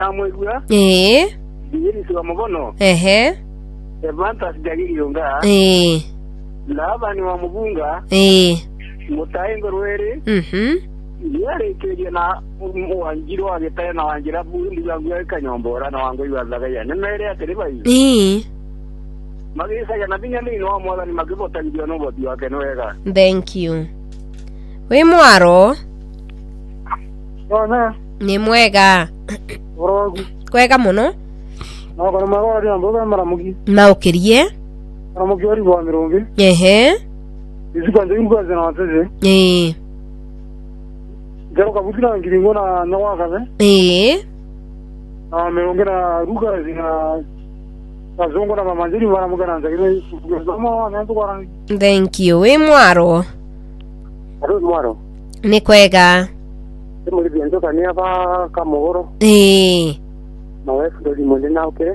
Amwegua. Yini siwa mabono. Evanta sidagiri yonga. Lava ni wa mubunga. Mutaengo rwere. Yare keje na wanjiro wa getaya na wanjira bundi yangu kanyombora na wangu yalaga ya. Nemere atereba yi. Magisa ya nabinya ni no mwana ni magibota ndio no bodi wake nwega. Thank you. We mwaro? Ona. Ni mwega. Orogu. Kwega muno? No kono magori amboga maramugi. Maukirie? Maramugi ori bwa mirungi. Izikwanje ingwaze na wateze. Jaro kabutira ngiringo na nawakaze. Mirungi na ruga zina Azongo na mamanjiri maramuga na nzagire. Zama nantu kwarani. Thank you. We mwaro? Aro mwaro. Ni kwega. Muri bienzo kania ba kamoro. Na wewe ndo mwende na ukere.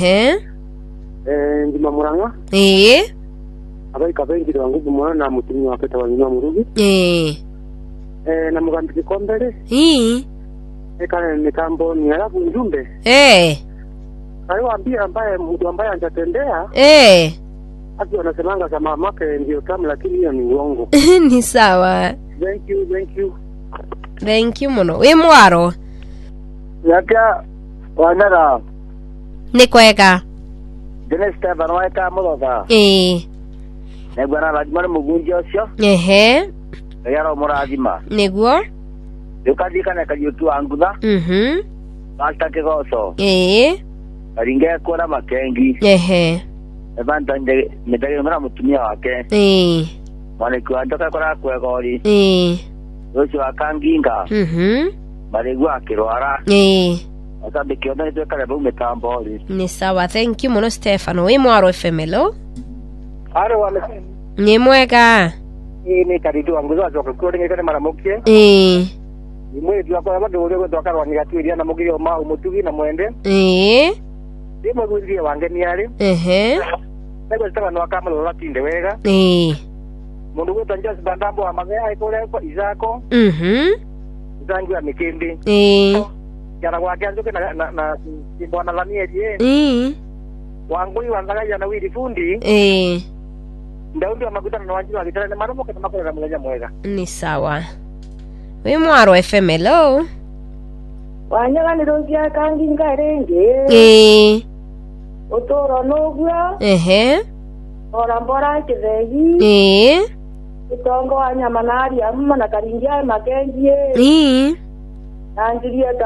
Ndima muranga. Abai kabengi wangu mwana na mutini wa peta wanyuma murugi. Na mugambiki kombere. Kana mitambo ni alafu njumbe. Kale waambia ambaye mtu ambaye anatendea. Haki wanasemanga kama mamake ndio tamu lakini hiyo ni uongo. Ni sawa. Thank you muno. We mwaro? Yaka wanara. Ni kwega. Dene Stefan waika mudoga. Negwana rajmar mugunjo sio. Yaro muradima. Neguo? Yukadika na kajutu angudha. Basta kegoso. Aringe kora makengi. Evanta nde medali mara mutumia wake. Mwane kuandoka kora kwegori. Yoshi wakanginga. Maregwa kirwara. Asabe kiona ndio kale bu metambo. Ni sawa. Thank you muno Stefano. We mwaro FMLO? Are wale. Ni mwega. Ni karidu wangu za kwa ngekane mara mokie. Ni mwezi kwa watu wale kwa karwa ni gatwiria na mugio ma umutugi na mwende. Dimo guzie wange ni ari. Nego staba no akamalo latinde wega. Mundu wetu njasi bandambo amagaya ikole kwa izako. Zangu ya mikimbi. Yana wake anzuke na bwana Lamieri. Wangu wangalia na wili fundi. Ndaundi amagutana na wanjiro akitana na maromo kama kwa mleja mwega. Ni sawa. We mwaro FMLO? Wanyala ni rozia kanginga renge. Otoro nogwa. Orambora kidegi. Itongo anyamanari amma na karingia makenjie. Nangiria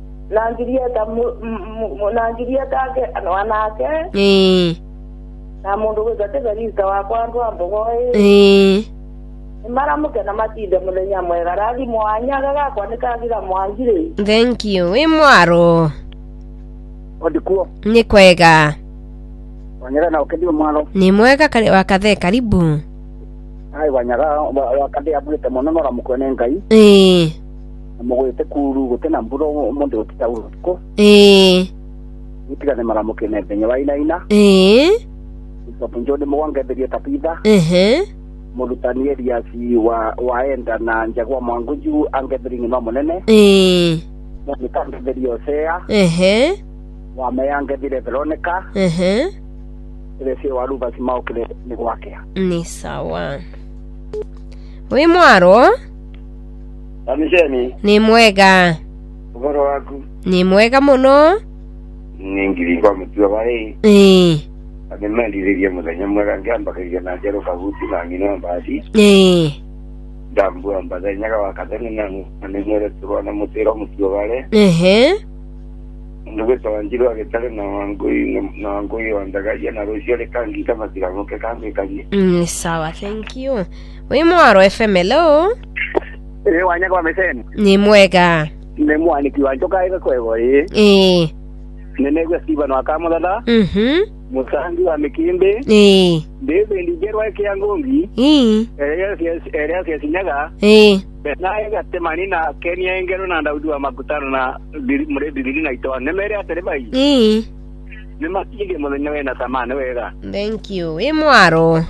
ta ke anwanake. Na mundu wegate garisa wa kwandu ambogoe. Mara muke na matinde mulenya mwega radi mwanyaga gakwa nikagira mwangire. Thank you. We mwaro? Odikuo. Ni kwega. Wanyara na ukedi mwaro. Ni mwega wakathe karibu. Ai wanyara wakathe abulete monono ra mukone ngai. Mugwete kuru gutena mburo mundu utitauru ko. Itika ne mara mukene benya waina. Punjode mwangeberia tapitha. Murutani Eliasi waenda na njagwa mwanguju angeberia no munene. Mukangeberia Osea. Wameangebire Veronica. Ile waruba simaukile ni gwake. Ni sawa. We mwaro? Amisheni. Ni mwega. Ugoro waku. Ni mwega muno. Ningiri kwa mtu wale. Amemalizilia mudanya mwega ngamba kigena jero kabuti na ngino mbadi. Dambu ambaza nyaga wakatani na nemwere turwana mutero mtu wale. Ndugu tawanjiro akitale na wangoi wandagaja na rosio le kangi kama tiramoke kangi kangi. Sawa, thank you. We mwaro FMLO? Wanyaga wameseni. Ni mwega. Nemwani kiwanjoka ika kwego Nenegwe Stephen wakamudada. Musangi wa mikimbe. Bebe ndigerwa eke yangongi. Erea siya sinyaga. Bena ega temani na Kenya engero na Daudi wa makutano na mure bibili na itoa. Nemere atereba hii. Nema kige mwenyewe na tamane wega. Thank you. We mwaro?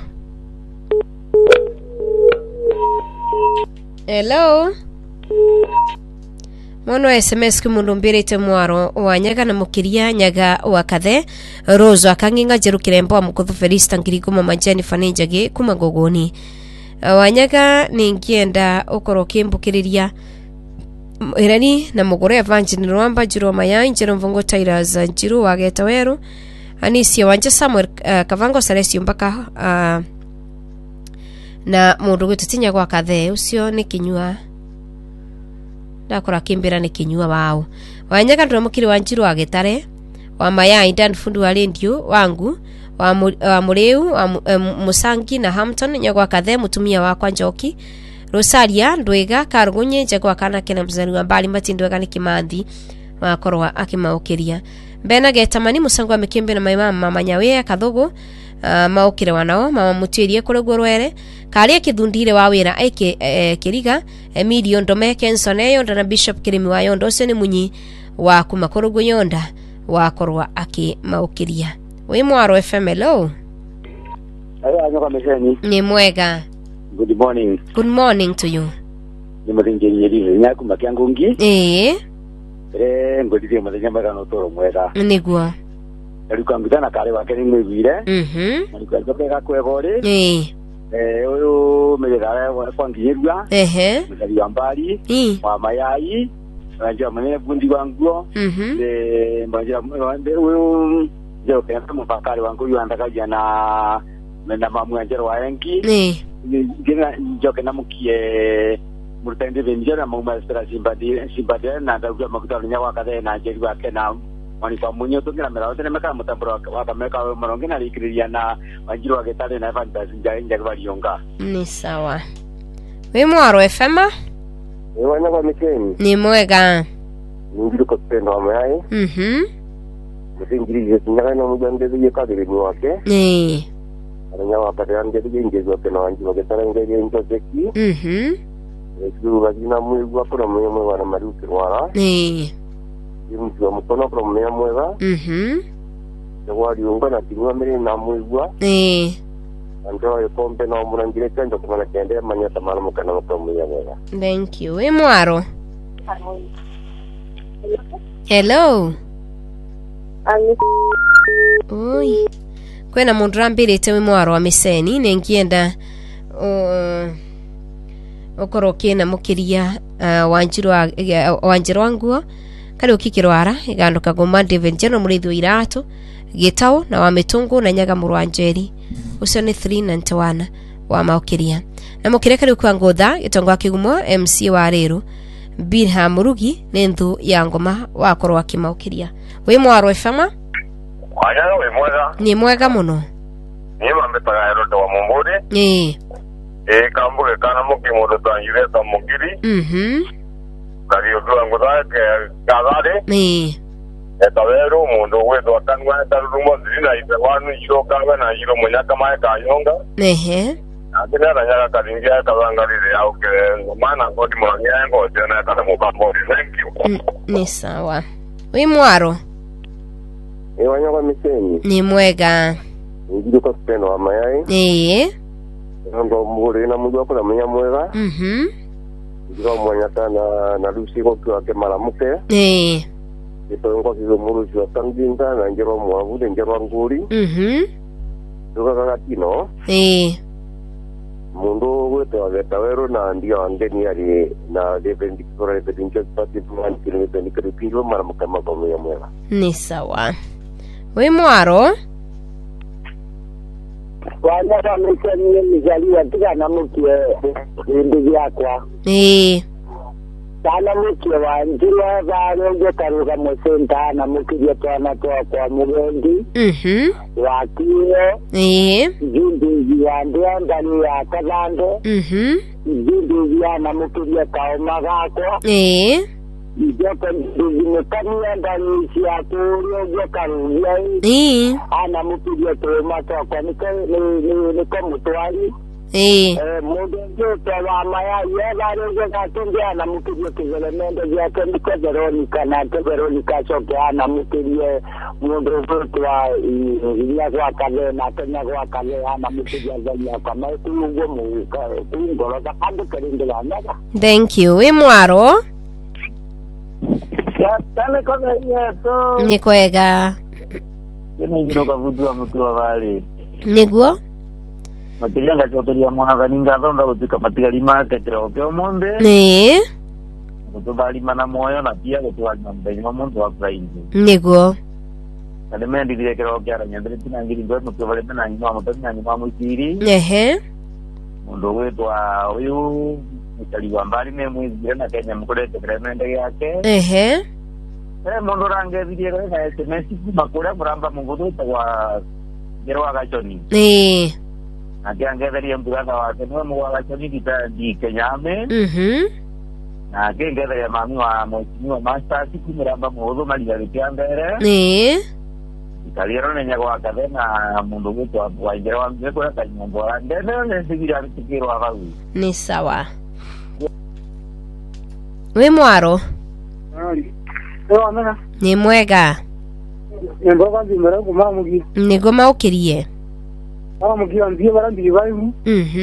Hello? mono SMS kumundu mbirite mwaro wa nyaga na mukiria nyaga wa kathe Rose akanginga jeru kirembo amukuthu Felista ngirigo mama Jennifer Njage kuma gogoni wanyaga ningienda ukoro kimbukiriria irani na mugore Evangeline Rwamba Jiro Maya Njero Mvongo Tairas Njiro wageta weru anisi wanja Samuel Kavango Celestio mpaka na mundu gwitutinya gwa kathe ucio ni kinyua ndakora kimbira ni kinyua wao wanyaga ndo mukiri wa Njiro wagetare wa Maya Indan fundu wa radio wangu wa Mureu Musangi na Hampton nyagwa kathe mutumia wakwa Njoki Rosaria Ndwega Karugunye Njagwa kana kena mzani wa mbali matindwega ni Kimathi wakorwa akimaukiria Bena getamani musango amekembe na mama Manyawe Kathogo maukire wanao mama mutirie kuregwo rwere kali akithundire wa wira aike Kiriga Emilio Ndome Kenson Yonda na Bishop Kirimi wa Yonda ucio ni munyi wa kumakorogwo Yonda wakorwa akimaukiria we Mwaro FM. Hello. Nyoka Miseni. Ni mwega. Good morning. Good morning to you. Ni muthingi nyeri nyaku makiangungi. Ngodirie muthenya mwega no toro mwega. Niguo. Ariko ngudana kale wake ni mwigwire. Ariko alipeka kwegore. Uyu megara kwa ngirwa. Mutari wa mbali. Wa Mayai. Anjia mwenye bundi wanguo. Mbajira uyu Njero kenta mpakari wangu yu andakaja na mamu ya Njero wa enki gina njoke na mukie murutende venjera na mamu ya simbadi na ndauja makutalo nyawa kathe na Njeri wake na wanifa munyo tungira mera wote nemeka mutambura wakameka maronge na likiriria na Wanjiru wake tale na fantasy njari walionga ni sawa. We Mwaro FM. Wanyaga Miseni. Ni mwega. Ningiru kopendo wa Mayai. Ngiri nyaga na mujande ye kadiri mwake anyawa kadiri ngiri ingezo pena wanji wagetara ngiri intozeki ekiru bagina mwigwa pro mwemwe wana maruki wala imzo mukono pro mwemwe wali unga na tinwa miri na mwigwa ando pombe na murangire chanjo kumana kende manya tamana mukana pro mwemwe. Thank you. We Mwaro. Hello. Oi. Kwena mundu rambirite we Mwaro wa Miseni nengienda okorokie na mukiria Wanjiru wanguo kali ukikirwara iganduka goma David Jeno murithu iratu Gitao na wa Mitungu na Nyaga Murwanjeri ucio ni 391 wa maukiria na mukiria kali kwa ngotha itongo akigumo MC wa Riru Birha Murugi nenthu ya ngoma wakorwa akimaukiria. We Mwaro FM. Wanyaga we mwega. Ni mwega muno. Ni mambetaga erote wa Mumburi. Kambuge kana muki mundu tanyire ta mugiri. Kari odwa ngotha kadare. Etaweru mundu wedo atanwa tarumo zina ibe wanu shoka na yiro munyaka mae kanyonga. Akina nyaga karingia kabangarire au ke ngomana ngodi mwanyango tena kana mubambo. Thank you. Ni sawa. We Mwaro. Wanyaga Miseni. Ni mwega. Ngiru kopendo wa Mayai. Ndo muri na mundu akora menya mwega. Ndio mwanya sana na Lucy ko kwa Malamuke. Ito ngo kizo muru jwa Tandinda na Njero Mwavu Njero Nguri. Duka kakatino. Mundu wetu agetaweru na ndio angeni ali na David Kora Bedinche pati tuan kilomita nikiripilo Malamuke makomenya mwega. Ni sawa. We Mwaro. Wanyaga Miseni mizaliwa tika na mukie ndugu yakwa. Sana mukie Wanjiru varonge karuga musenta na mukie twana kwa Mugendi. Wakiyo. Jindu yandia ndani ya Kazande. Jindu yana mukie kaoma gako. Ijoko ndizimekania ndani ya kurio joka rugia ana mupidia toma kwa niko mutwari mundu njoto wa Mayai yevarenje katungia na mupidia kizelemende yake niko Veronica na Veronica soke ana mupidia mundu vutwa inyagwa kale na tenyagwa kale ana mupidia zanya kwa maikuungo muka kuungoro za kandu kerinde wanyaga. Thank you. We Mwaro. Tale kwa yeto. Ni kwega. Ni ndoka vudua mtu wa vale. Niguo? Matilanga chotoria mwana kaninga thonda gutika matigali market ro kyo monde. Ni. Kutubali mana moyo na pia kutubali mambenyi mamuntu wa praise. Niguo. Kale mendi dire kero kyara nyandre tinangiri ndo mtu vale tena nyuma mutani na nyuma mutiri. Ehe. Mundo wetu wa uyu mtaliwa mbali me mwizira na Kenya mkurete kremende yake. Ehe. Mundo range video na SMS makura muramba mungudu kwa gero agachoni. Akiangalia mburanga wa tena mu agachoni di Kenyame. Na akiangalia mami wa mheshimiwa master siku muramba mungudu mali alikiambere. Kaliero nenya kwa kadena mundu wetu wa gero wa ngeko ka nyombo ndene ne sigira tikiro agawi. Ni sawa. We mwaro. Ni mwega. Nemboga ndimera kuma mugi. Nigoma ukirie. Mugi andiye barandi baimu.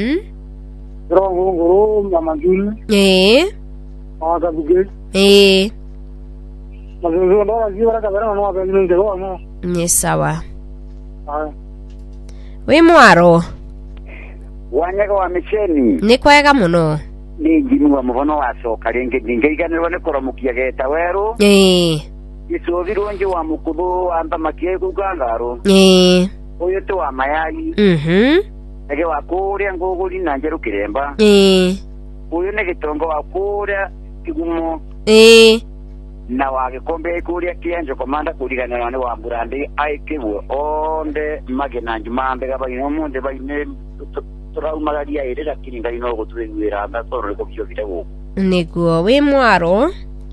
Ngoro mama juni. Aga buge. Mazuzo ndo azira kabera no abeni ndego no. Ni sawa. We mwaro. Wanyaka wa micheni. Ni kwega muno. Ni jimu wa muhono wasoka renge ndingiganirwa ne koromukia geta weru. Isovironje wa mukudu amba makie kugangaro. Oyo to wa mayai. Ege wa kuria ngoguri na njeru kiremba. Oyo ne gitongo wa kuria kigumo. Na wa gikombe kuria kienjo komanda kuriganirwa ne wa burandi aikewo onde magena njumambe gabaino munde baine turaumagaria erera kiringa ino gutwegwira anda toro ko byo bitawo. Niguo we mwaro.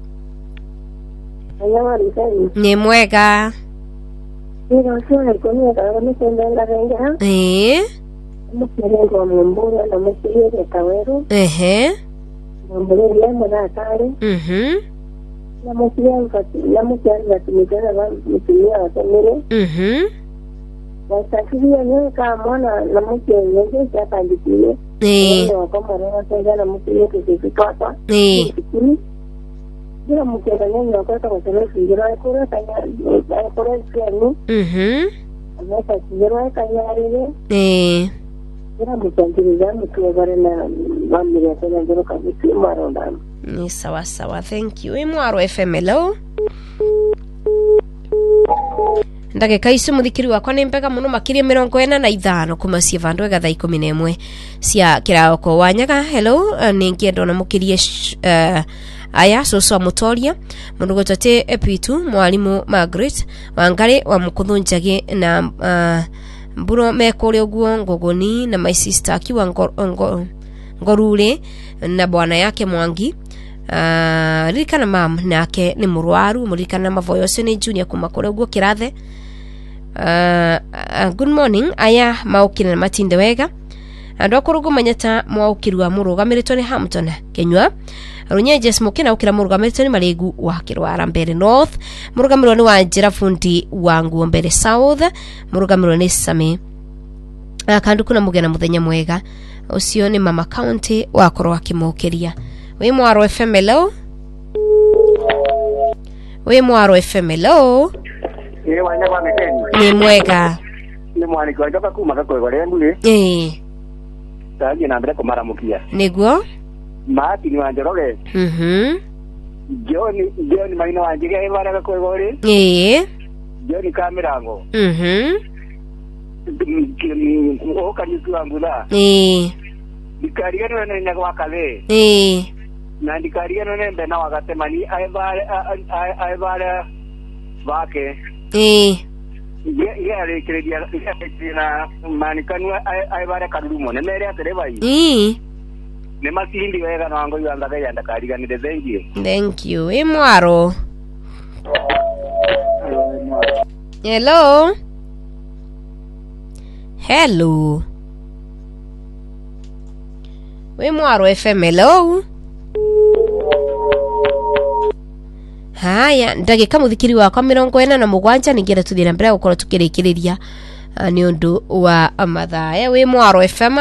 Ni mwega. Pero sio alikuwa kama msenda renga. Msenda mbona na msije kaweru. Mbona ya mbona tare. Na msije tumikana na mtumia watemele. Wasafiri wenyewe kama mwana na mke wenyewe hapa ndiye. Ndio kama roho sasa na mke yake kikipata. Ndio mke wenyewe wakati kwa sababu ndio kura kanya kura siani. Sasa ndio kanya ile. Ndio mtangiza mke wale na mami ya tena ndio kabisa maronda. Ni sawa sawa, thank you. Mwaro FM hello. Ndagika ici muthikiri wakwa ni mpega muno makiria 45 kuma cia vandu ega thaa 11 cia kirako wanyaga hello ni ngienda na mukirie aya soso mutoria mundu gutete epitu mwalimu Margaret Wangari wa mukuthunjage na mburo mekore uguo ngogoni na my sister akiwa ngorure na bwana yake Mwangi. Ririkana mam nake ni murwaru muririkana mavoyo sene junior kuma kore uguo kirathe. Good morning aya maukire na matinde wega andu akurugo manyata mwaukirwa murugamiritwo ni Hampton Kenywa runyeje smokina ukira murugamiritwo ni Maregu wa Kirwara Mbere North murugamirwo ni Wanjira fundi wangu Mbere South murugamirwo ni Sami kandu kuna mugena muthenya mwega ucio ni mama county wa Korwa Kimukiria. We Mwaro FM hello. We Mwaro FM hello. Wanya kwa mekeni. Ni mwega. Ni mwani kwa joka kuma kako kwa ngule. Taji na mbele kumara mukia. Niguo? Maati ni wanjoroge. Joni maino wanjiria ibara kako ngule. Joni kamerango. Oka nikiwa ngula. Dikariano nene kwa kale. Na dikariano nene na wakatemani aibara wake. Ya rekeredia na manikanu aibara kadumo ne mere atereba yi. Ne masindi wega na wango yanda ga yanda kariga ni dezengi. Thank you. Mwaro. Hello. Hello. We Mwaro FM hello. Haya ndagika muthikiri wakwa 47 ningira tuthira mbere gukora tukirikiriria ni undu wa mathaya. We Mwaro FM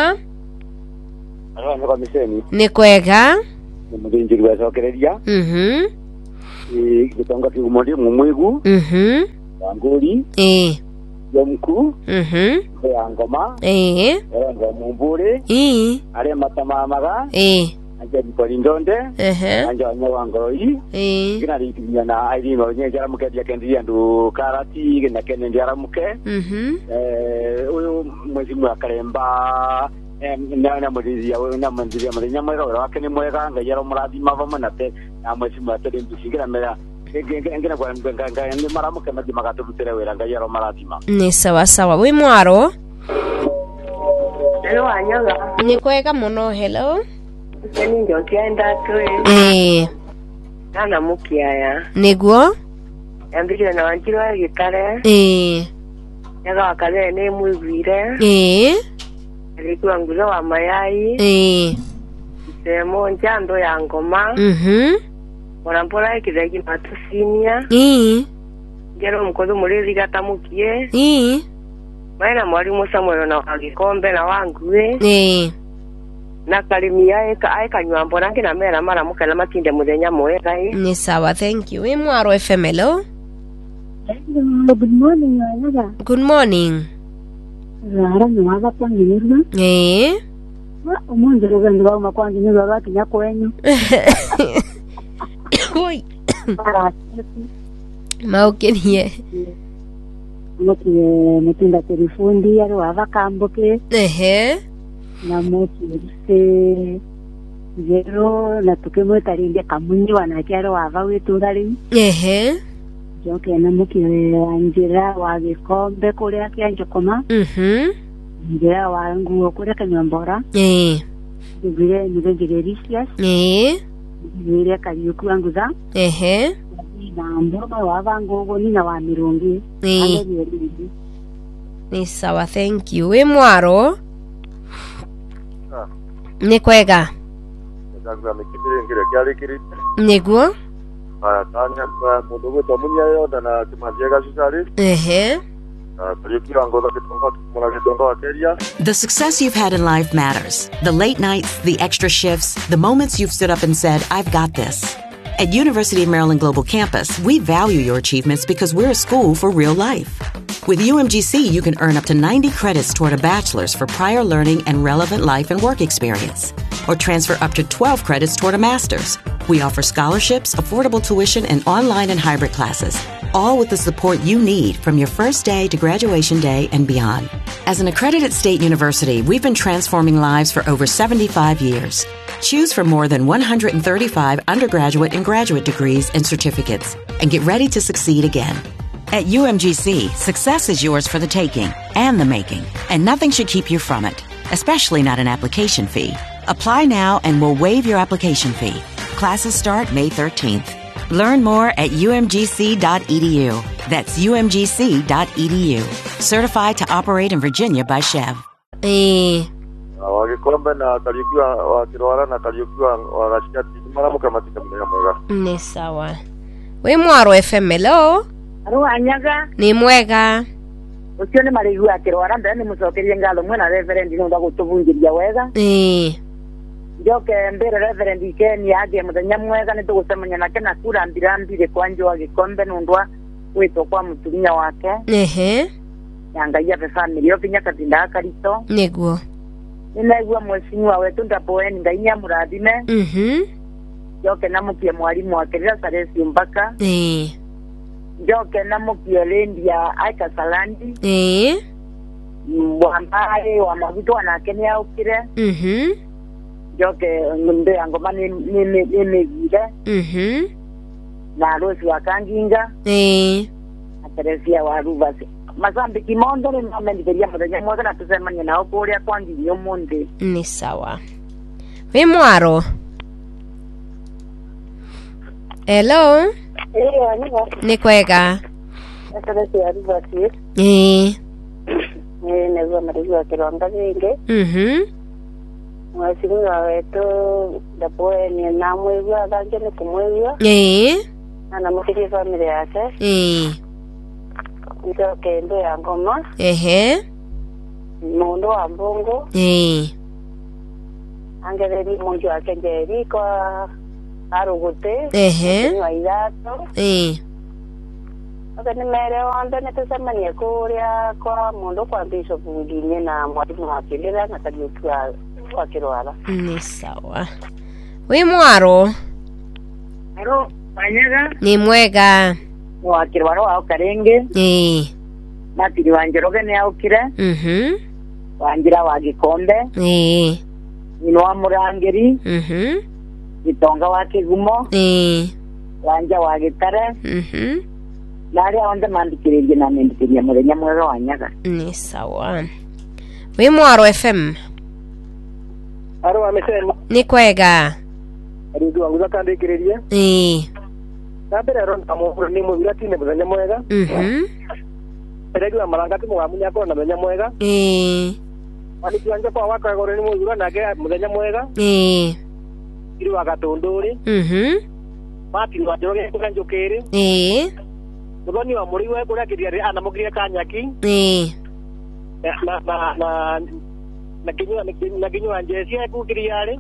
Ano kwa miseni ni kwega muthinjiri wa cokereria Gitonga kiumodi mumwigu. Wanguri. Yomku. Ya ngoma. Ngo mumbure. Ale matamamaga. Anje Polindonde. Anje Wangoroi. Kina likinya na aidi no nyejara mukedia kendia ndu karati na kendia muke. Uyu mwezi mwa Karemba na mudizia we na mandizia mudenya mwega wake ni mwega ngayero muradi mava nate na mwezi mwa tele mbisingira mera ngena kwa nganga ni maramuke maji magatu butere wera ngayero maradima ni sawa sawa we mwaro. Hello anyoga ni kwega muno. Hello seni ndio kienda tu ana mukiaya niguo ambire na wanjirwa gitare yaga wakale ni mwigwire alikuwa nguzo wa mayai semo njando ya ngoma Morambora ikidagi matusinia ngero mkodo murezi gatamukie maana mwalimu Samuel na wagikombe na wanguwe na kalimia aikanywa mbona ngina mera mara mukana matinde muthenya mwega ni sawa. Thank you. We Mwaro FM. Hello. Good morning Anyaga. Good morning. Rara ni waga kwangirwa. Umunze rugendo wa makwangirwa bakinya kwenyu. Oi. Maukenie. Mutinda telefundi ari wava kamboke. Na mukiriste zero na tukemwe tarindia kamunyi wanakiaro wava witugari. Joke na mukire anjira wa gikombe kuria kianjokoma. Njira wangu kuria kanyombora. Ngire ngire risias. Ngire kariuku anguza. Na mboma wava ngogo ni na wa mirungi. Ni sawa. Thank you. We Mwaro. Ni kwega. Niguo. Tanya kwa mudogo tomunya yoda na kimanjega susari. The success you've had in life matters. The late nights, the extra shifts, the moments you've stood up and said, I've got this. At University of Maryland Global Campus, we value your achievements because we're a school for real life. With UMGC, you can earn up to 90 credits toward a bachelor's for prior learning and relevant life and work experience, or transfer up to 12 credits toward a master's. We offer scholarships, affordable tuition, and online and hybrid classes, all with the support you need from your first day to graduation day and beyond. As an accredited state university, we've been transforming lives for over 75 years. Choose from more than 135 undergraduate and graduate degrees and certificates, and get ready to succeed again. At UMGC, success is yours for the taking and the making, and nothing should keep you from it, especially not an application fee. Apply now and we'll waive your application fee. Classes start May 13th. Learn more at umgc.edu. That's umgc.edu. Certified to operate in Virginia by Chev. Wagikombe na kariukiwa wakirwara na kariukiwa wagashikati maramuka matika mwenga mwega. Ni sawa. We Mwaro FM. Hello. Aro Anyaga. Ni mwega. Usione marigu akirwara mbere ni mucokerie ngalo mwana reverend no ndagutubungiria wega. Joke mbere reverend ikeni age muthenya mwega ni tugucemanya nake na kura mbirambire kwanje wa gikombe nundwa wito kwa mutumia wake. Yanga ya family yo kinya katinda akarito. Niguo. Ninaigua mweshimiwa wetu ndapoeni ngainya muradime. Joke namukie mwalimu wake rira Saresi Mbaka. Joke namukie Lendia Aika Salandi. Mwambaye wa magutu anakene aukire. Joke ngumbe angoma ni gire. Na Rosi wakanginga. Ateresia wa Ruvasi. Mazambi kimondo ni mamendigeria muthenya mwega na tusemanye nao kuria kwangi yomonde. Ni sawa. We Mwaro. Hello. Anyaga. Ni kwega. Ateresia Ruvasi. Nezo marigu akironda vinge. Mwashimiwa wetu ndapoeni na mwegwa bange ni kumwegwa. Ana mukiri family yake. Njoke ndo ya ngoma. Mundo wa mbongo. Angereri monjo akengeri kwa Arugote. Wa irato. Aka ni mere wanda ne tusemania kuria kwa mundu kwa Bishop Ndinye na mwalimu wake lera na kajutua kwa Kirwara. Ni sawa. Wi mwaro. Aro Wanyaga. Ni mwega. Wa Kirwara wa Karenge. Na tiri wanjeroge ne aukire. Wanjira wa Gikombe. Ni wa Murangeri. Itonga wa Kigumo. Wanja wa Gitare. Nari aonde mandikirije na mendikiria murenya mwega Wanyaga. Ni sawa. Wi mwaro FM. Aro amesema. Ni kwega. Aridu wangu zakandikirije. Sabere ron amuru ni mu birati ne murenya mwega. Erega marangati mu amunya ko na murenya mwega. Wani kiwanja kwa waka gore ni mu birati na ke murenya mwega. Iri wagatondori. Mati wa joge ko kanjokere. Mudoni wa muri we kura kiria ana mugiria kanyaki. Na kinywa njesi ya kukiriare.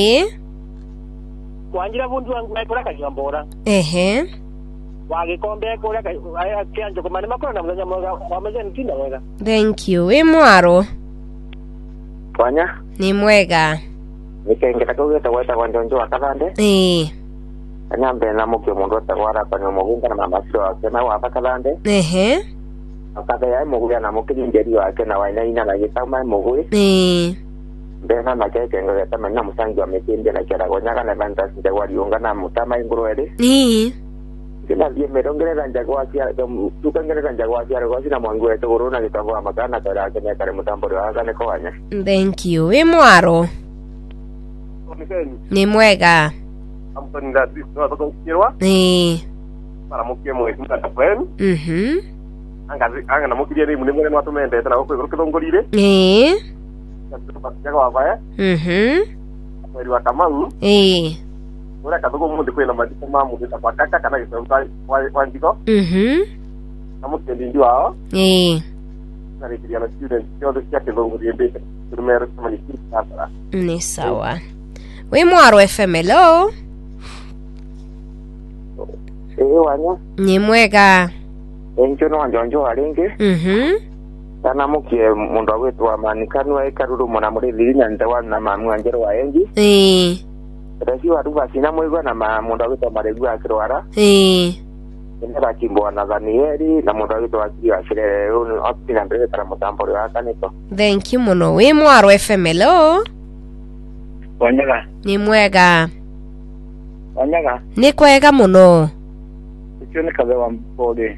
Wanjira bundu wangu kura kanyambora. Wa Gikombe kura kyanjo kumane makora na muzanya mwega wameze ntinda mwega. Thank you. Wi mwaro. Wanya? Ni mwega. Nikengera kugeta weta wanjonjo akabande. Anyambe na mukyo mundu atagwara kwa nyomugunga na mamasiro ake na wa bakabande. Akaba ya muguya na mukiri njeri wake na waina ina na gitama mugui. Mbena na keke ngeta manya musangi wa metinde na kera gonyaga na banta sinde waliunga na mutama ingurwede. Kila die merongere njagwa sia tukangere njagwa sia rogosi na mwangu wetu gorona gitambo makana kara kene kare mutambo wa ne ko wanya. Thank you. Wi mwaro. Ni mwega. Amponda diso to kirwa. Para mukie mo itunga tapen. Anga na mukie ni munimwe na tumende tena ko kidongorire. Kwa wabaya. Kweli wa Kamau. Ora kadogo mundu kwena madiko mamu ndapakaka kana kisonga wanjiko. Amukie ndio wao. Na rikiria na student sio ndio kidongorire beke. Tumero kama ni sasa. Ni sawa. Wi mwaro FM hello. Wanya. Ni mwega. Enjo no anjonjo alenge. Sana mukie mundu wetu wa manikanu wa ikaruru mona muri lilinya ndawa na mamu anjero wa enji. Rasi wa ruba sina mwego na mundu wetu wa maregu akirwara. Nenda kimbo na Danieli na mundu wetu wa kiri shire unu opina mbele para mutambori wa kaniko. Thank you muno. Wi mwaro FM hello. Wanyaga. Ni mwega. Wanyaga. Ni kwega muno. Tione kabe wa mpode.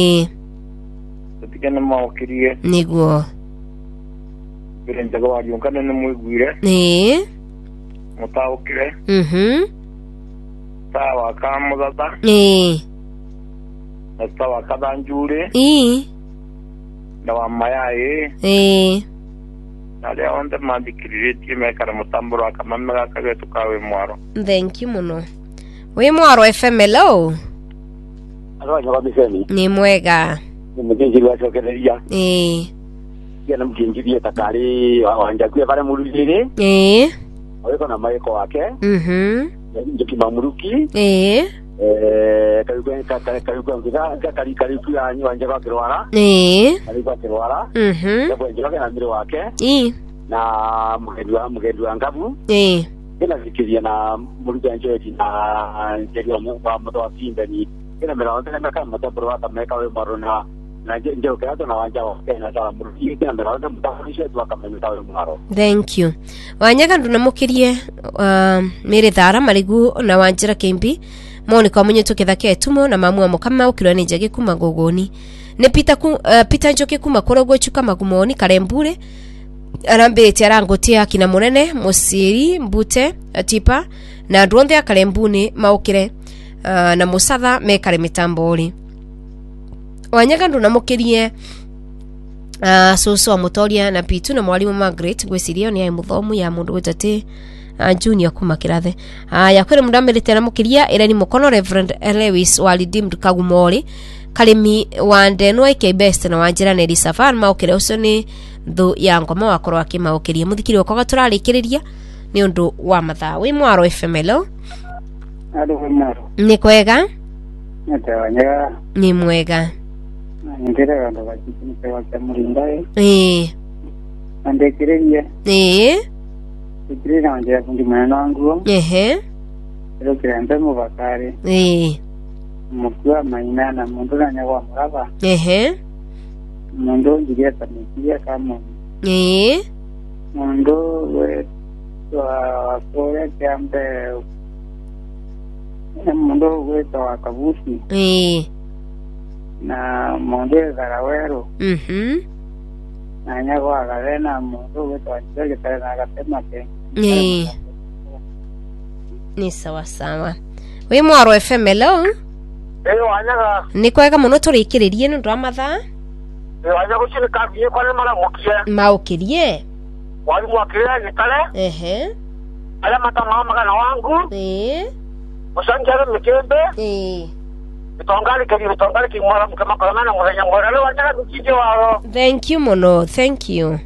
Tikana maokirie. Niguo. Birenjaga wa yunkana ne mwigwire. Mutaokire. Sawa kamuzata. Sawa kabanjure. Na wa mayaye. Nale onde mandikirire time kara mutamburo akamamega kage tukawe mwaro. Thank you muno. Wi mwaro FM hello. Alo nyoba bisemi. Ni mwega. Ni mgenji wa chokereria. Yana mgenji takari wanja kwe pale mulujire. Aweko na maiko wake. Ndio kimamuruki. Kayuko ngida kali ya wanja kwa Kirwara. Alikuwa Kirwara. Ndio ndio kana ndiro wake. Na mgedu wa ngabu. Kena zikiria na mulujire njoji na ndio mwa mto wa Simbeni. Kena mera ndio kama mto Burwata meka we marona. Na ndio kato na wanja wake na sala mulujire kena mera ndio mtafunisha tu kama meta we mwaro. Thank you. Wanyaga ndunamukirie mere thara marigu na wanjira kembi. Moni kwa mwenye toke thake etumo na mamu wa mukama ukirwane njage kuma gogoni. Ne pita njoke kuma korogo chuka magumoni karembure. Arambete arangotia kina munene musiri mbute atipa na ndronde akarembune maukire na musatha mekare mitambori. Wanyaga ndunamukirie soso wa mutoria na pitu na mwalimu Margaret gwesirio ni ai muthomu ya mundu wetate junior kuma kirathe ya kwere mundamerete na mukiria ira ni mukono Reverend Lewis wa Redeemed Kagumori kalimi wa ndenwa ke best na wanjira ne Safari maukire ucio ni thu ya ngoma wakorwa akimaukiria muthikiri wako gaturarikiriria ni undu wa mathaa. Wi mwaro FM hello. Ni kwega? Natawanyaga. Ni mwega. Nindira ndo bakiti kwa Murinda. Andekireria. Ikirira nje kundi mwana wangu. Ero kirande mu bakare. Mukwa maina na mundu nanya wa muraba. Mundu ngiye tamikia kama. Mundu we wa kore kambe. Mundu we wa kabusi. Na mundu zarawero. Nanya kwa garena mundu we wa chege tena akasema ke. Ni sawa sawa. We Mwaro FM hello. Wanyaga. Ni kwega muno turikiririe ndu amatha. Wanyaga ucine kabiye kwa mara mukie. Maukirie. Wali mwakiria ni kale. Ala matama magana wangu. Usanjara mikembe. Bitongali kimwara mkama kana murenya ngorale wanyaga kukije waro. Thank you muno, thank you.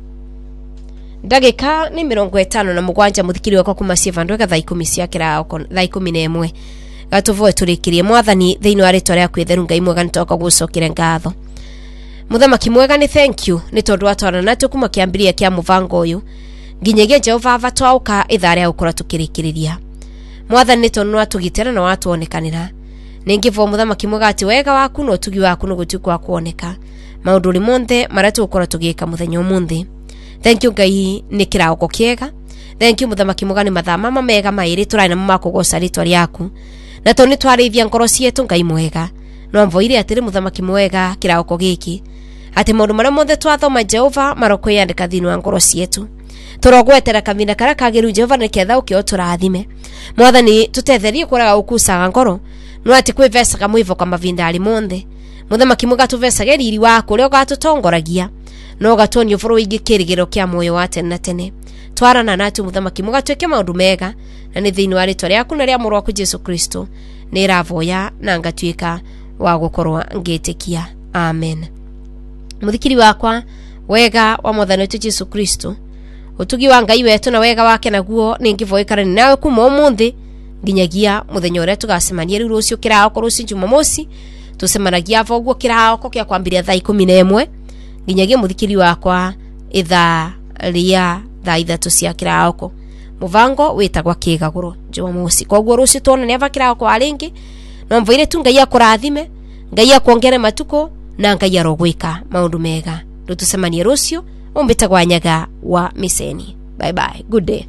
Ndagika ni 57 muthikiri wako kuma Sivandu ga thaa 10 cia kirao thaa 11 gatuvoe turikirie mwathani thiini wa ritwa ria kwitheru ngai mwega nitoka gucokire ngatho muthamaki mwega ni thank you ni tondu atwana natu kuma kiambiria kia muvango uyu nginyagia Jehova vatwauka ithare ukora tukirikiriria mwathani ni tondu atugitera na watu onekanira ningivo muthamaki mwega ati wega waku no tugi waku no gutukwa kuoneka maundu limonde maratu ukora tugika muthenya umuthi. Thank you ngai ni kirauko kiega. Thank you muthamaki mugani mathama mega mairi turaina makugoca ritwa riaku na to ni twarithia ngoro cietu ngai mwega no mvoire atiri muthamaki mwega kirauko giki ati maundu maria mothe twathoma Jehova maroko yandika thini wa ngoro cietu turogwetera kamina kara kagiru Jehova ni ketha ukio turathime mwathani tutetherie kuraga ukusaga ngoro no ati kwivesa mwivo kama vinda ali monde muthamaki mwega tuvesa riri wako rio gatutongoragia no gatonio foro ingikirigiro kia moyo wa tene na tene twarana natu muthamaki mugatweke maundu mega na ni thiini wa ritwa riaku na ria muru waku Jesu Kristo ni ravoya na ngatwika wa gukorwa ngetikia amen. Muthikiri wakwa wega wa mwathani wetu Jesu Kristo utugi wa ngai wetu na wega wake naguo ningivoikara ni nawe kuma umuthi nginyagia muthenya uria tugacemania riu rucio kirao ko rucio Jumamosi tusemanagia voguo kirao ko kia kwambiria thaa 11 nginyagia muthikiri wakwa ithaa ria thaa 3 cia kirao muvango witagwa kigaguro Jumamosi koguo rucio tona ni avakirao ko alingi no mvoire tu ngai akurathime ngai akuongere matuko na ngai arogwika maundu mega tutusemanie rucio umbitagwa Nyaga wa Miseni. Bye bye, good day.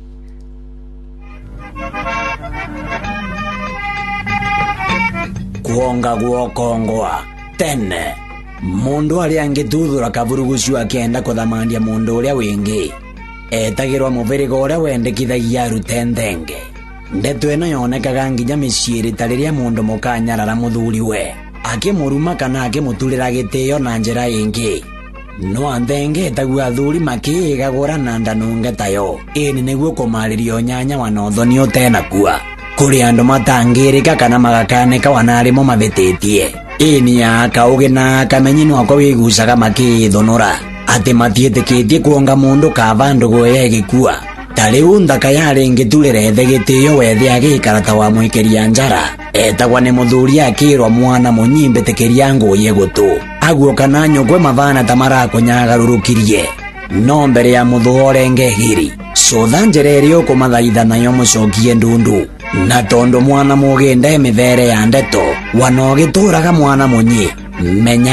Kuonga guokongwa tene mundu ari angituthura kavurugucio akenda kuthamandia mundu uria wingi etagirwa muvirigo uria wendekithagia arute nthenge ndeto ino yonekaga nginya miciiri tariria mundu mukanyarara muthuri we akimuruma kana akimuturira gitio na njira ingi no anthenge etagua athuri makigagura na ndanunge tayo ini niguo kumaririo nyanya wanothoni utenakua kuri andu matangirika kana magakaneka wanarimo mavititie ini ya kauge na kamenyi no ko wigucaga makithonora ati matietikitie kuonga mundu kavandu goye gikua tariu ndaka yari ngiturire thegitio wethe agikarata wa mwikeria njara etagwa ni muthuri akirwa mwana munyimbe tekeria ngoye gutu aguo kana nyogwe mavana tamara kunyagarurukirie no mbere ya muthuore ngehiri cothanjererio kumathaitha nayo mucokie ndundu na tondo mwana muginde mithere ya ndeto wanogituraga mwana munyi menya